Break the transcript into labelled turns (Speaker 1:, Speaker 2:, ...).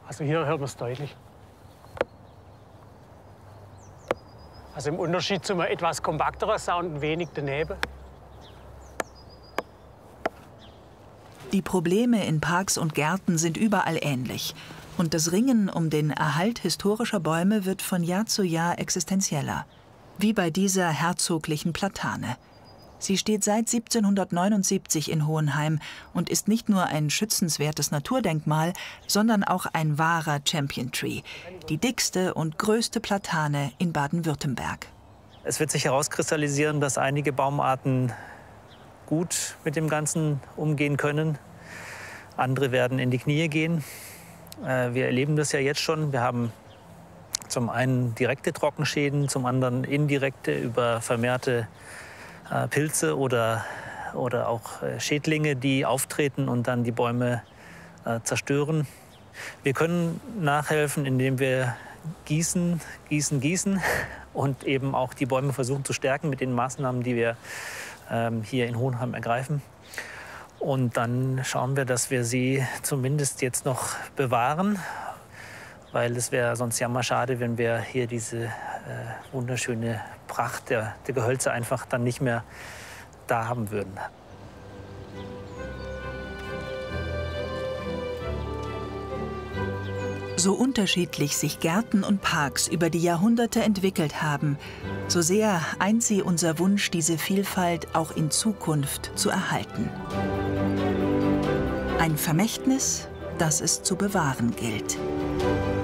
Speaker 1: Also hier hört man es deutlich. Also im Unterschied zu einem etwas kompakteren Sound ein wenig daneben.
Speaker 2: Die Probleme in Parks und Gärten sind überall ähnlich. Und das Ringen um den Erhalt historischer Bäume wird von Jahr zu Jahr existenzieller. Wie bei dieser herzoglichen Platane. Sie steht seit 1779 in Hohenheim und ist nicht nur ein schützenswertes Naturdenkmal, sondern auch ein wahrer Champion Tree, die dickste und größte Platane in Baden-Württemberg.
Speaker 3: Es wird sich herauskristallisieren, dass einige Baumarten gut mit dem Ganzen umgehen können. Andere werden in die Knie gehen. Wir erleben das ja jetzt schon. Wir haben zum einen direkte Trockenschäden, zum anderen indirekte über vermehrte Pilze oder auch Schädlinge, die auftreten und dann die Bäume zerstören. Wir können nachhelfen, indem wir gießen und eben auch die Bäume versuchen zu stärken mit den Maßnahmen, die wir hier in Hohenheim ergreifen. Und dann schauen wir, dass wir sie zumindest jetzt noch bewahren, weil es wäre sonst ja mal schade, wenn wir hier diese wunderschöne Pracht der Gehölze einfach dann nicht mehr da haben würden.
Speaker 2: So unterschiedlich sich Gärten und Parks über die Jahrhunderte entwickelt haben, so sehr eint sie unser Wunsch, diese Vielfalt auch in Zukunft zu erhalten. Ein Vermächtnis, das es zu bewahren gilt.